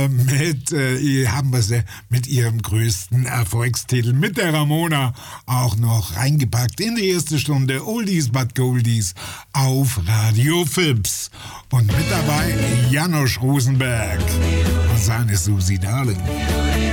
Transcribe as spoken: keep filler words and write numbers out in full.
äh, mit, äh, ihr haben wir sie mit ihrem größten Erfolgstitel mit der Ramona auch noch reingepackt in die erste Stunde Oldies but Goldies auf Radio Fips. Und mit dabei Janosch Rosenberg und seine Susi Darling.